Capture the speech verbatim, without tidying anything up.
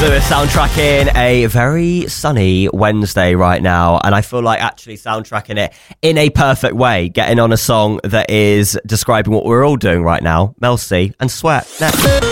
Lewis soundtracking a very sunny Wednesday right now, and I feel like actually soundtracking it in a perfect way, getting on a song that is describing what we're all doing right now. Mel C and Sweat next.